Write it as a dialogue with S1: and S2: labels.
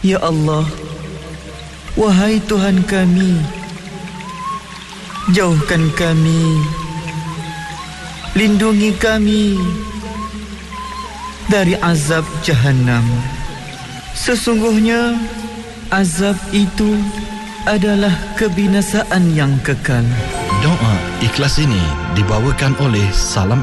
S1: Ya Allah, wahai Tuhan kami, jauhkan kami, lindungi kami dari azab Jahannam. Sesungguhnya azab itu adalah kebinasaan yang kekal.
S2: Doa ikhlas ini dibawakan oleh Salam